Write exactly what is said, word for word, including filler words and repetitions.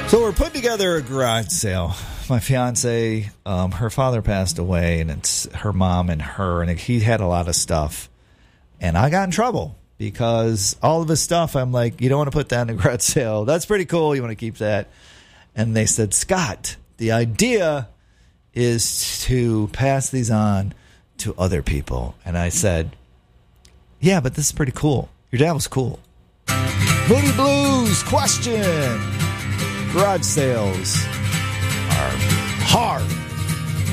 So we're putting together a garage sale. My fiance, um, her father passed away, and it's her mom and her, and he had a lot of stuff. And I got in trouble because all of his stuff, I'm like, you don't want to put that in a garage sale. That's pretty cool. You want to keep that. And they said, Scott, the idea is to pass these on to other people. And I said, yeah, but this is pretty cool. Your dad was cool. Moody Blues question. Garage sales are hard.